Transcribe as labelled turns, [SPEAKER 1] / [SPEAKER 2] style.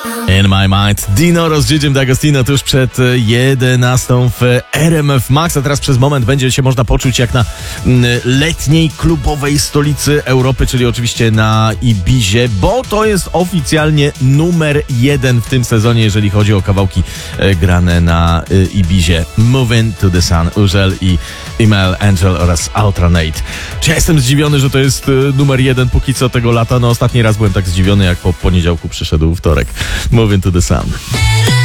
[SPEAKER 1] In My Mind. Dino z Gigim D'Agostino tuż przed 11 w RMF Max, a teraz przez moment będzie się można poczuć jak na letniej klubowej stolicy Europy, czyli oczywiście na Ibizie, bo to jest oficjalnie numer 1 w tym sezonie, jeżeli chodzi o kawałki grane na Ibizie. Moving to the Sun, Uzel i Email Angel oraz Ultranate. Czy ja jestem zdziwiony, że to jest numer 1 póki co tego lata? No ostatni raz byłem tak zdziwiony, jak po poniedziałku przyszedł wtorek. Moving to the Sun.